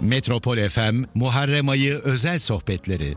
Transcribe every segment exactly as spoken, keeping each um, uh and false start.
Metropol F M Muharrem Ayı özel sohbetleri.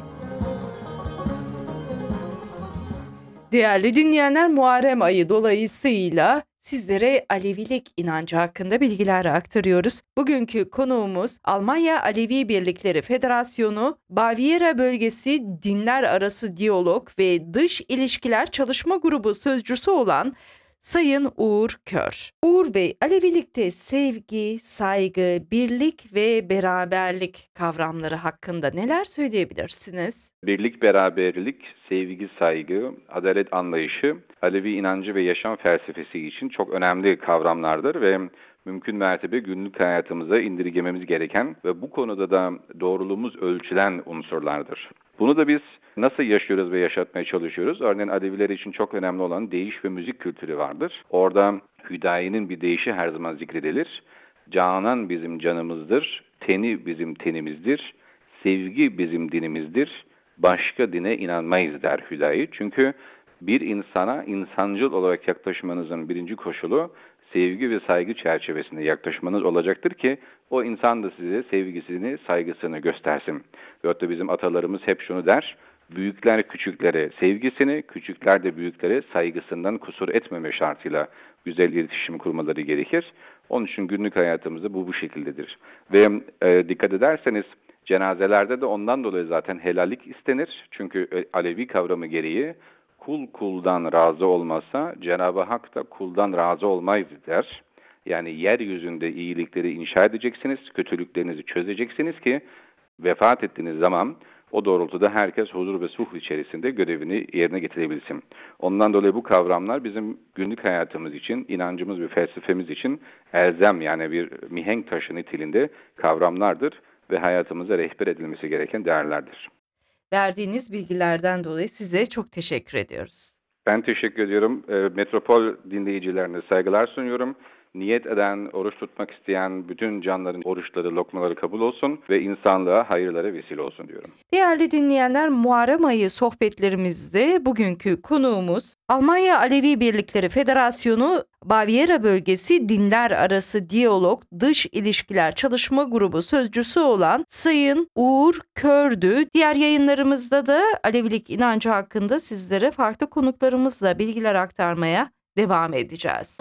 Değerli dinleyenler, Muharrem Ayı dolayısıyla sizlere Alevilik inancı hakkında bilgiler aktarıyoruz. Bugünkü konuğumuz Almanya Alevi Birlikleri Federasyonu Baviera Bölgesi Dinler Arası Diyalog ve Dış İlişkiler Çalışma Grubu sözcüsü olan Sayın Uğur Kör. Uğur Bey, Alevilikte sevgi, saygı, birlik ve beraberlik kavramları hakkında neler söyleyebilirsiniz? Birlik, beraberlik, sevgi, saygı, adalet anlayışı Alevi inancı ve yaşam felsefesi için çok önemli kavramlardır ve mümkün mertebe günlük hayatımıza indirgememiz gereken ve bu konuda da doğruluğumuz ölçülen unsurlardır. Bunu da biz nasıl yaşıyoruz ve yaşatmaya çalışıyoruz? Örneğin Aleviler için çok önemli olan deyiş ve müzik kültürü vardır. Orada Hüdayi'nin bir deyişi her zaman zikredilir. Canan bizim canımızdır, teni bizim tenimizdir, sevgi bizim dinimizdir, başka dine inanmayız der Hüdayi. Çünkü bir insana insancıl olarak yaklaşmanızın birinci koşulu sevgi ve saygı çerçevesinde yaklaşmanız olacaktır ki o insan da size sevgisini, saygısını göstersin. Ve hatta bizim atalarımız hep şunu der, büyükler küçüklere sevgisini, küçükler de büyüklere saygısından kusur etmeme şartıyla güzel iletişim kurmaları gerekir. Onun için günlük hayatımızda bu bu şekildedir. Ve e, dikkat ederseniz cenazelerde de ondan dolayı zaten helallik istenir. Çünkü Alevi kavramı gereği kul kuldan razı olmazsa Cenab-ı Hak da kuldan razı olmayız der. Yani yeryüzünde iyilikleri inşa edeceksiniz, kötülüklerinizi çözeceksiniz ki vefat ettiğiniz zaman o doğrultuda herkes huzur ve suh içerisinde görevini yerine getirebilsin. Ondan dolayı bu kavramlar bizim günlük hayatımız için, inancımız ve felsefemiz için elzem, yani bir mihenk taşı niteliğinde kavramlardır ve hayatımıza rehber edilmesi gereken değerlerdir. Verdiğiniz bilgilerden dolayı size çok teşekkür ediyoruz. Ben teşekkür ediyorum. Metropol dinleyicilerine saygılar sunuyorum. Niyet eden, oruç tutmak isteyen bütün canların oruçları, lokmaları kabul olsun ve insanlığa hayırlara vesile olsun diyorum. Değerli dinleyenler, Muharrem Ayı sohbetlerimizde bugünkü konuğumuz Almanya Alevi Birlikleri Federasyonu Baviera Bölgesi Dinler Arası Diyalog Dış İlişkiler Çalışma Grubu sözcüsü olan Sayın Uğur Kör'dü. Diğer yayınlarımızda da Alevilik inancı hakkında sizlere farklı konuklarımızla bilgiler aktarmaya devam edeceğiz.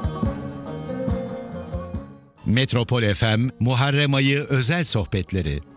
Metropol F M Muharrem Ayı özel sohbetleri.